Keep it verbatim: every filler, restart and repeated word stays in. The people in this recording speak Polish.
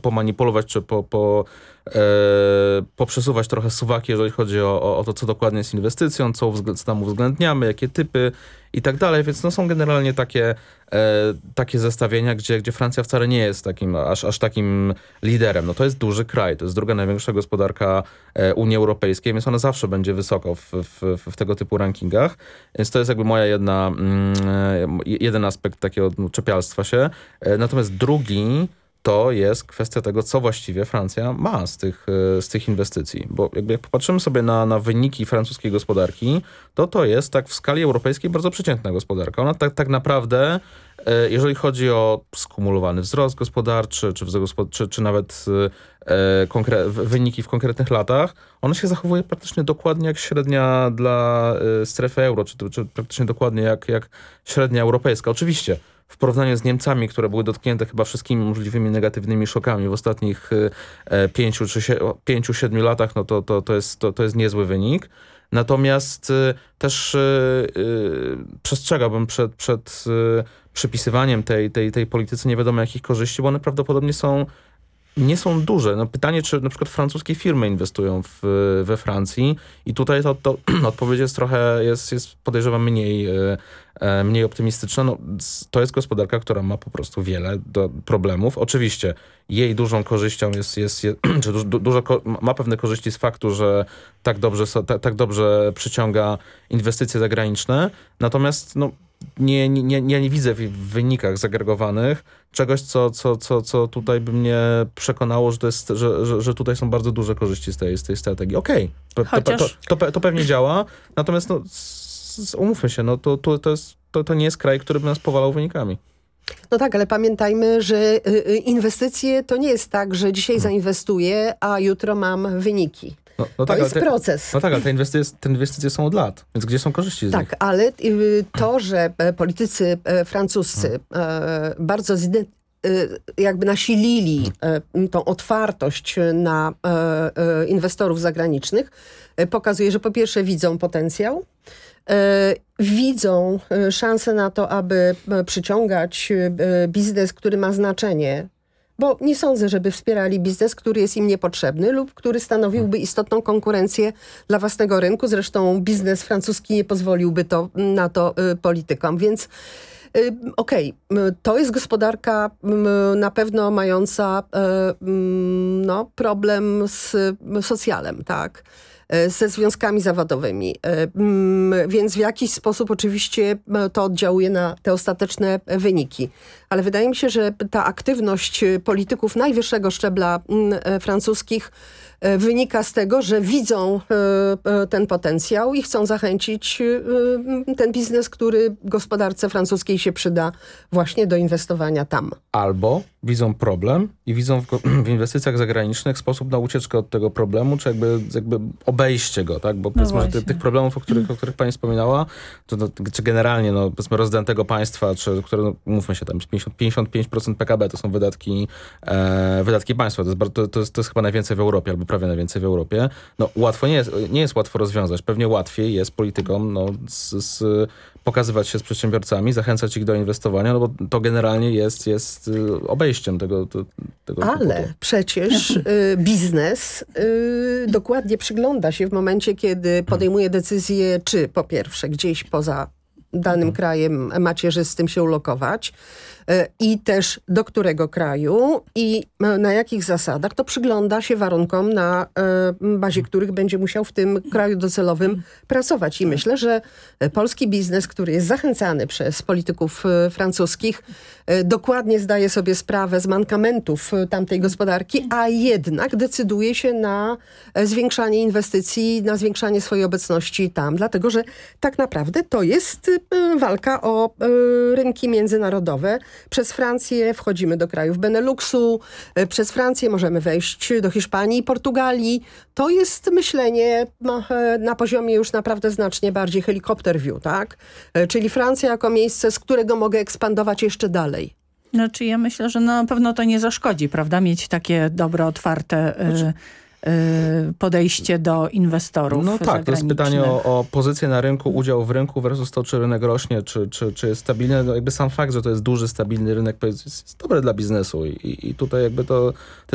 pomanipulować, czy po, po, e, poprzesuwać trochę suwaki, jeżeli chodzi o, o, o to, co dokładnie jest inwestycją, co, co tam uwzględniamy, jakie typy i tak dalej, więc no są generalnie takie, e, takie zestawienia, gdzie, gdzie Francja wcale nie jest takim, aż, aż takim liderem. No to jest duży kraj, to jest druga największa gospodarka e, Unii Europejskiej, więc ona zawsze będzie wysoko w, w, w tego typu rankingach, więc to jest jakby moja jedna, mm, jeden aspekt takiego no, czepialstwa się. E, natomiast drugi to jest kwestia tego, co właściwie Francja ma z tych, z tych inwestycji. Bo jakby jak popatrzymy sobie na, na wyniki francuskiej gospodarki, to to jest tak w skali europejskiej bardzo przeciętna gospodarka. Ona tak, tak naprawdę, jeżeli chodzi o skumulowany wzrost gospodarczy, czy, czy, czy nawet e, konkre- wyniki w konkretnych latach, ona się zachowuje praktycznie dokładnie jak średnia dla e, strefy euro, czy, czy praktycznie dokładnie jak, jak średnia europejska. Oczywiście w porównaniu z Niemcami, które były dotknięte chyba wszystkimi możliwymi negatywnymi szokami w ostatnich e, pięciu czy sie, pięciu, siedmiu latach, no to, to, to, jest, to, to jest niezły wynik. Natomiast e, też e, e, przestrzegałbym przed, przed e, przypisywaniem tej, tej, tej polityce nie wiadomo jakich korzyści, bo one prawdopodobnie są nie są duże. No pytanie, czy na przykład francuskie firmy inwestują w, we Francji i tutaj to, to odpowiedź jest trochę, jest, jest podejrzewam mniej, e, mniej optymistyczna. No, to jest gospodarka, która ma po prostu wiele do problemów. Oczywiście jej dużą korzyścią jest, jest, jest czy du, dużo, ma pewne korzyści z faktu, że tak dobrze, tak, tak dobrze przyciąga inwestycje zagraniczne. Natomiast no, Nie, nie, nie, nie widzę w wynikach zagregowanych czegoś, co, co, co, co tutaj by mnie przekonało, że, to jest, że, że, że tutaj są bardzo duże korzyści z tej, z tej strategii. Okej, okay, to, to, to, to, to pewnie działa, natomiast no, umówmy się, no, to, to, to, jest, to, to nie jest kraj, który by nas powalał wynikami. No tak, ale pamiętajmy, że inwestycje to nie jest tak, że dzisiaj zainwestuję, a jutro mam wyniki. No, no to tak, jest te, proces. No tak, ale te inwestycje, te inwestycje są od lat, więc gdzie są korzyści z tak, nich? Tak, ale to, że politycy francuscy hmm. bardzo zide- jakby nasilili hmm. tą otwartość na inwestorów zagranicznych, pokazuje, że po pierwsze widzą potencjał, widzą szansę na to, aby przyciągać biznes, który ma znaczenie, bo nie sądzę, żeby wspierali biznes, który jest im niepotrzebny lub który stanowiłby istotną konkurencję dla własnego rynku. Zresztą biznes francuski nie pozwoliłby to, na to y, politykom. Więc y, okej, okay, to jest gospodarka y, na pewno mająca y, y, no, problem z socjalem, tak? ze związkami zawodowymi. Więc w jakiś sposób oczywiście to oddziałuje na te ostateczne wyniki. Ale wydaje mi się, że ta aktywność polityków najwyższego szczebla francuskich wynika z tego, że widzą ten potencjał i chcą zachęcić ten biznes, który gospodarce francuskiej się przyda właśnie do inwestowania tam. Albo widzą problem i widzą w, w inwestycjach zagranicznych sposób na ucieczkę od tego problemu, czy jakby, jakby obejście go, tak? Bo powiedzmy, no że tych problemów, o których, o których pani wspominała, to, to, czy generalnie, no, powiedzmy, rozdętego państwa, czy, które, no, mówmy się, tam pięćdziesiąt, pięćdziesiąt pięć procent P K B to są wydatki, e, wydatki państwa. To jest, to, to, jest, to jest chyba najwięcej w Europie, albo prawie najwięcej w Europie. No łatwo nie jest, nie jest łatwo rozwiązać. Pewnie łatwiej jest politykom, no, z, z, pokazywać się z przedsiębiorcami, zachęcać ich do inwestowania, no bo to generalnie jest, jest obejściem tego, to, tego Ale kłopotu. przecież y, biznes y, dokładnie przygląda się w momencie, kiedy podejmuje decyzję, czy po pierwsze gdzieś poza danym krajem macierzystym się ulokować i też do którego kraju i na jakich zasadach, to przygląda się warunkom, na bazie których będzie musiał w tym kraju docelowym pracować. I myślę, że polski biznes, który jest zachęcany przez polityków francuskich, dokładnie zdaje sobie sprawę z mankamentów tamtej gospodarki, a jednak decyduje się na zwiększanie inwestycji, na zwiększanie swojej obecności tam, dlatego że tak naprawdę to jest walka o rynki międzynarodowe. Przez Francję wchodzimy do krajów Beneluxu, przez Francję możemy wejść do Hiszpanii i Portugalii. To jest myślenie na poziomie już naprawdę znacznie bardziej helikopter view, tak? Czyli Francja jako miejsce, z którego mogę ekspandować jeszcze dalej. Znaczy ja myślę, że na pewno to nie zaszkodzi, prawda? Mieć takie dobre, otwarte y, y, podejście do inwestorów No tak, to jest pytanie o, o pozycję na rynku, udział w rynku versus to, czy rynek rośnie, czy, czy, czy jest stabilny. No jakby sam fakt, że to jest duży, stabilny rynek, jest, jest dobry dla biznesu i, i tutaj jakby to, to